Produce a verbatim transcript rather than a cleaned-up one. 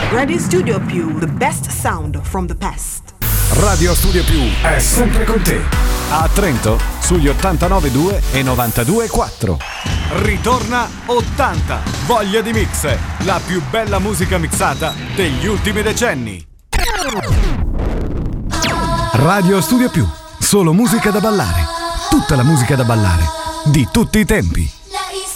Radio Studio Più, the best sound from the past. Radio Studio Più è sempre con te. A Trento sugli ottantanove due e novantadue quattro. Ritorna ottanta, voglia di mix, la più bella musica mixata degli ultimi decenni. Radio Studio Più, solo musica da ballare, tutta la musica da ballare di tutti i tempi.